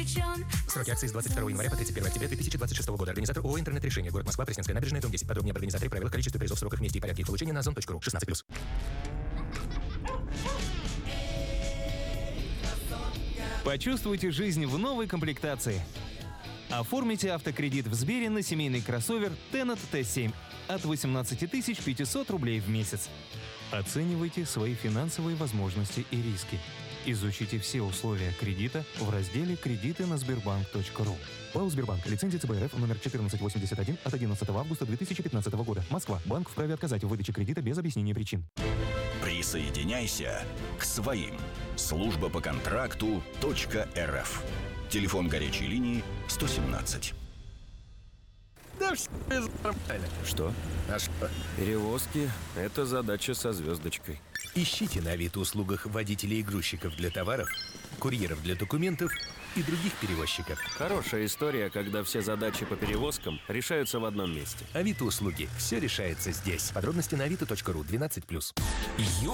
обречен. Сроки акции с 22 января по 31 октября 2026 года. Организатор ООО «Интернет-решение». Город Москва, Пресненская набережная, дом 10. Подробнее об организаторе, правилах, количестве призов, сроках, месте и порядке их получения на ozon.ru. 16+. Почувствуйте жизнь в новой комплектации. Оформите автокредит в Сбере на семейный кроссовер Tennet T7 от 18 500 рублей в месяц. Оценивайте свои финансовые возможности и риски. Изучите все условия кредита в разделе «Кредиты на Сбербанк.ру». ПАО «Сбербанк». Лицензия ЦБРФ номер 1481 от 11 августа 2015 года. Москва. Банк вправе отказать в выдаче кредита без объяснения причин. Присоединяйся к своим. Служба по контракту .рф. Телефон горячей линии 117. Да все нормально. Что? А что? Перевозки – это задача со звездочкой. Ищите на Авито-услугах водителей-грузчиков для товаров, курьеров для документов и других перевозчиков. Хорошая история, когда все задачи по перевозкам решаются в одном месте. Авито-услуги. Все решается здесь. Подробности на avito.ru 12+.